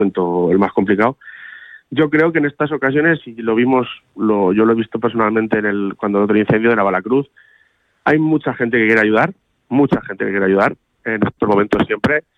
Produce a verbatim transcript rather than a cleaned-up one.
momento el más complicado. Yo creo que en estas ocasiones, y lo vimos, lo, yo lo he visto personalmente en el cuando el otro incendio era Balacruz, hay mucha gente que quiere ayudar, mucha gente que quiere ayudar en estos momentos siempre.